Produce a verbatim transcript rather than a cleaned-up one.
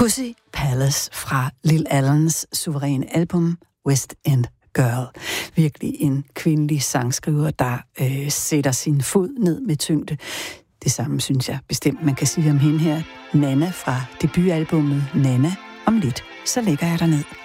Pussy Palace fra Lil Allens suveræne album West End Girl. Virkelig en kvindelig sangskriver, der øh, sætter sin fod ned med tyngde. Det samme synes jeg bestemt, man kan sige om hende her. Nana fra debutalbummet Nana. Om lidt, så lægger jeg dig ned.